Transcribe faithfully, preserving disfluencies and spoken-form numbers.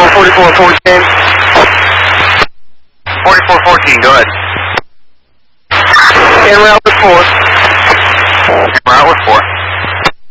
forty-four fourteen. forty-four fourteen, go ahead. En route with four. En route with four.